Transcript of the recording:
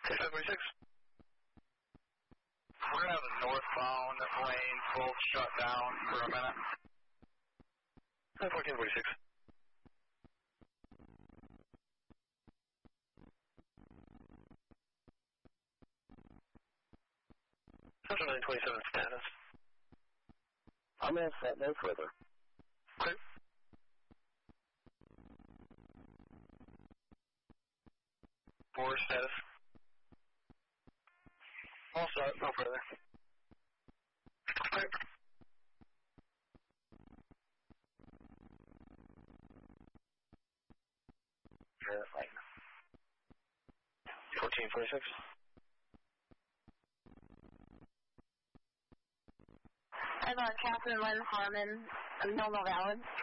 6546. We're going to have a northbound lane full shut down for a minute. 1446. Central 927 status. I'm in set, no further. Clear. Board status. All set, no further. Clear. Right. 1446. I'm Catherine Lynn Harmon, Milno Valid.